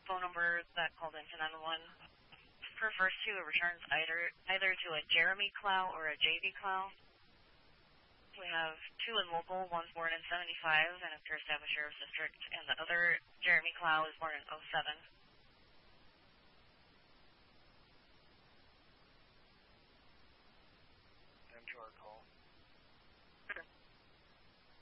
phone number that called into 911 refers to it returns either to a Jeremy Clow or a JV Clow. We have two in local, one's born in 75 and appears to have a sheriff's district, and the other, Jeremy Clow, is born in 07.